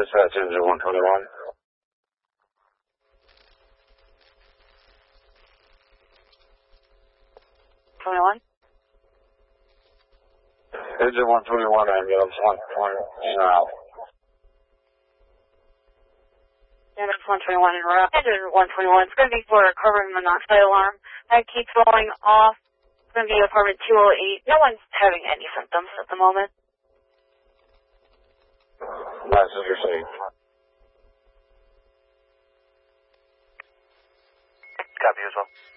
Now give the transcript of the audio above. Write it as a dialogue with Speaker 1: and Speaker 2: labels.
Speaker 1: dispatch engine 121. Engine 121, ambulance 120 now.
Speaker 2: Ambulance 121 in route. Engine 121, it's going to be for a carbon monoxide alarm. That keeps going off. It's going to be apartment 208. No one's having any symptoms at the moment.
Speaker 1: Message received.
Speaker 3: Copy as well.